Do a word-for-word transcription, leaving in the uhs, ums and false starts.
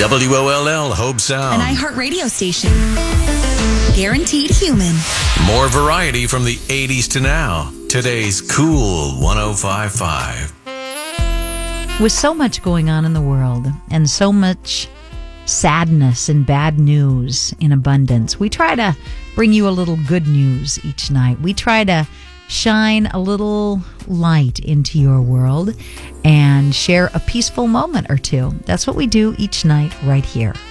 W O L L Hope Sound. An iHeartRadio station. Guaranteed human. More variety from the eighties to now. Today's Cool one oh five point five. With so much going on in the world and so much sadness and bad news in abundance, we try to bring you a little good news each night. We try to shine a little light into your world and share a peaceful moment or two. That's what we do each night right here.